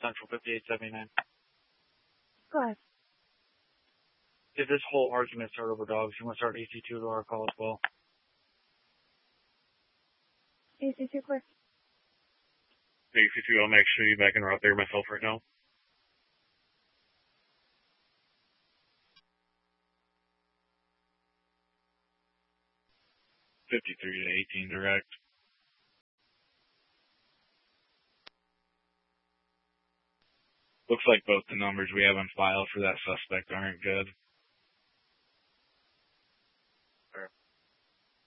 Central 5879. Go ahead. If this whole argument started over dogs, you want to start AC2 to our call as well. AC2 clear. AC2, I'm actually back en route there myself right now. $53 to 18 direct. Looks like both the numbers we have on file for that suspect aren't good.